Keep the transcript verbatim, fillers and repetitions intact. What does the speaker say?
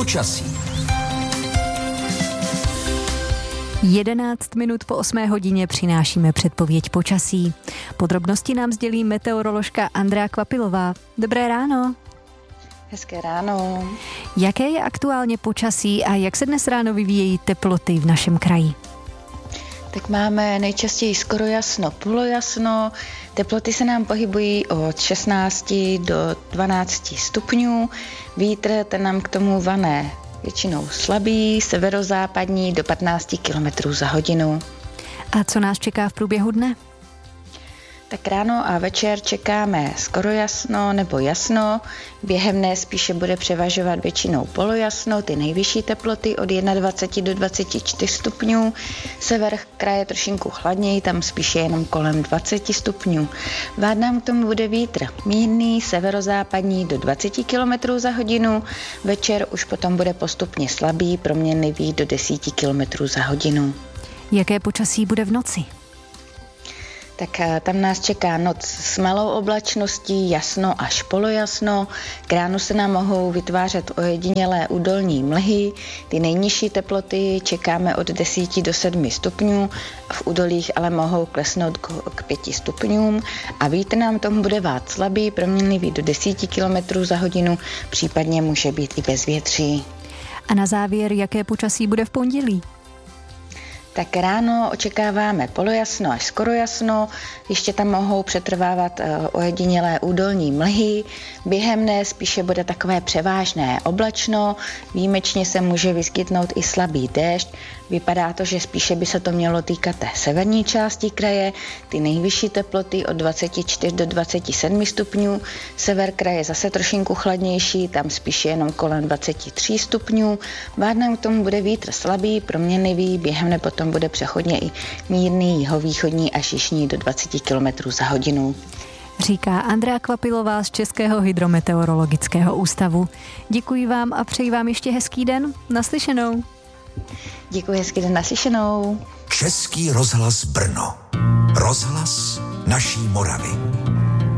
Počasí. jedenáct minut po osmé hodině přinášíme předpověď počasí. Podrobnosti nám sdělí meteoroložka Andrea Kvapilová. Dobré ráno. Hezké ráno. Jaké je aktuálně počasí a jak se dnes ráno vyvíjejí teploty v našem kraji? Tak máme nejčastěji skoro jasno, polojasno. Teploty se nám pohybují od šestnácti do dvanácti stupňů. Vítr ten nám k tomu vané většinou slabý, severozápadní do patnácti kilometrů za hodinu. A co nás čeká v průběhu dne? Tak ráno a večer čekáme skoro jasno nebo jasno. Během dne spíše bude převažovat většinou polojasno, ty nejvyšší teploty od dvacet jedna do dvaceti čtyř stupňů. Sever kraje trošinku chladněji, tam spíše jenom kolem dvacet stupňů. Vád nám k tomu bude vítr mírný, severozápadní do dvaceti kilometrů za hodinu. Večer už potom bude postupně slabý, proměnlivý do deseti kilometrů za hodinu. Jaké počasí bude v noci? Tak tam nás čeká noc s malou oblačností, jasno až polojasno. K ránu se nám mohou vytvářet ojedinělé údolní mlhy. Ty nejnižší teploty čekáme od deseti do sedmi stupňů. V údolích ale mohou klesnout k pěti stupňům. A vítr nám tomu bude vát slabý, proměnlivý do deseti kilometrů za hodinu, případně může být i bez větří. A na závěr, jaké počasí bude v pondělí? Tak ráno očekáváme polojasno až skoro jasno, ještě tam mohou přetrvávat ojedinělé údolní mlhy. Během dne spíše bude takové převážné oblačno, výjimečně se může vyskytnout i slabý déšť. Vypadá to, že spíše by se to mělo týkat té severní části kraje, ty nejvyšší teploty od dvaceti čtyř do dvaceti sedmi stupňů. Sever kraje zase trošinku chladnější, tam spíše jenom kolem dvaceti tří stupňů. Vád nám k tomu bude vítr slabý, proměnlivý, během dne potom bude přechodně i mírný jihovýchodní až jižní do dvaceti kilometrů za hodinu. Říká Andrea Kvapilová z Českého hydrometeorologického ústavu. Děkuji vám a přeji vám ještě hezký den. Naslyšenou. Děkuji, hezký den, naslyšenou. Český rozhlas Brno. Rozhlas naší Moravy.